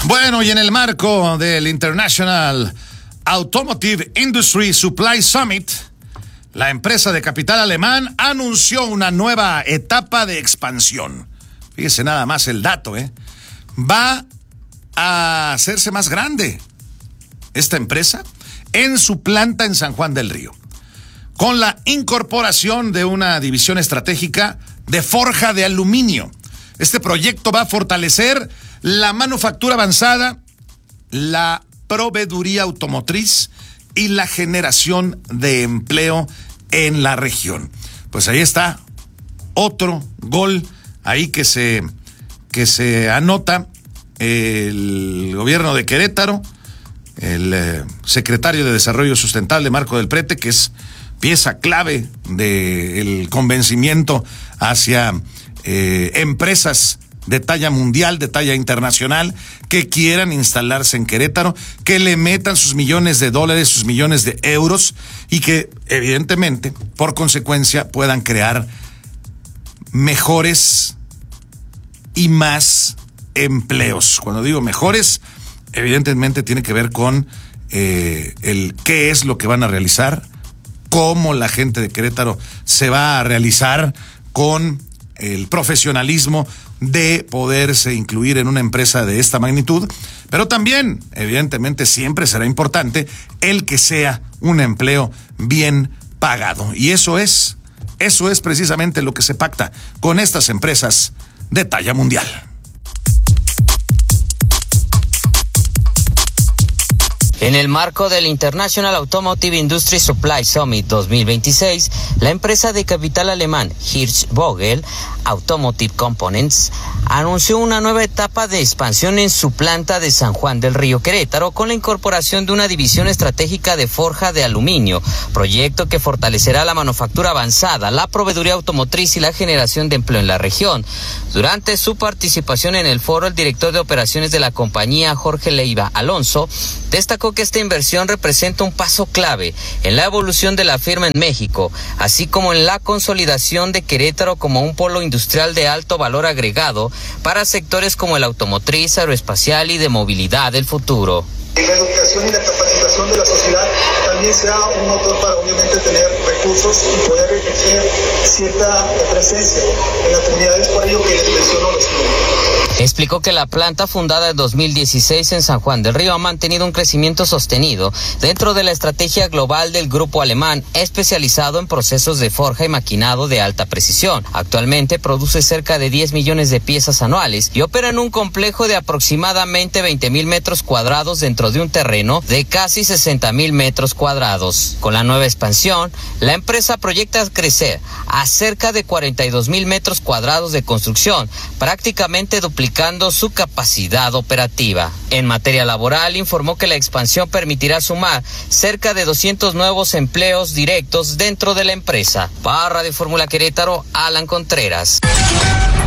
Bueno, y en el marco del International Automotive Industry Supply Summit, la empresa de capital alemán anunció una nueva etapa de expansión. Fíjese nada más el dato, Va a hacerse más grande esta empresa en su planta en San Juan del Río, con la incorporación de una división estratégica de forja de aluminio. Este proyecto va a fortalecer la manufactura avanzada, la proveeduría automotriz y la generación de empleo en la región. Pues ahí está otro gol ahí que se anota el gobierno de Querétaro, el secretario de Desarrollo Sustentable, Marco del Prete, que es pieza clave del convencimiento hacia empresas de talla mundial, de talla internacional, que quieran instalarse en Querétaro, que le metan sus millones de dólares, sus millones de euros, y que evidentemente, por consecuencia, puedan crear mejores y más empleos. Cuando digo mejores, evidentemente tiene que ver con el qué es lo que van a realizar, cómo la gente de Querétaro se va a realizar con el profesionalismo de poderse incluir en una empresa de esta magnitud, pero también, evidentemente, siempre será importante el que sea un empleo bien pagado. Y eso es precisamente lo que se pacta con estas empresas de talla mundial. En el marco del International Automotive Industry Supply Summit 2026, la empresa de capital alemán Hirschvogel Automotive Components anunció una nueva etapa de expansión en su planta de San Juan del Río, Querétaro, con la incorporación de una división estratégica de forja de aluminio, proyecto que fortalecerá la manufactura avanzada, la proveeduría automotriz y la generación de empleo en la región. Durante su participación en el foro, el director de operaciones de la compañía, Jorge Leiva Alonso, destacó que esta inversión representa un paso clave en la evolución de la firma en México, así como en la consolidación de Querétaro como un polo industrial de alto valor agregado para sectores como el automotriz, aeroespacial y de movilidad del futuro. La educación y la capacitación de la sociedad también sea un motor para obviamente tener recursos y poder ejercer cierta presencia en las comunidades, por ello que les menciono los números. Explicó que la planta, fundada en 2016 en San Juan del Río, ha mantenido un crecimiento sostenido dentro de la estrategia global del grupo alemán especializado en procesos de forja y maquinado de alta precisión. Actualmente produce cerca de 10 millones de piezas anuales y opera en un complejo de aproximadamente 20,000 metros cuadrados dentro de un terreno de casi 60,000 metros cuadrados. Con la nueva expansión, la empresa proyecta crecer a cerca de 42,000 metros cuadrados de construcción, prácticamente duplicando su capacidad operativa. En materia laboral, informó que la expansión permitirá sumar cerca de 200 nuevos empleos directos dentro de la empresa. Para Radio Fórmula Querétaro, Alan Contreras.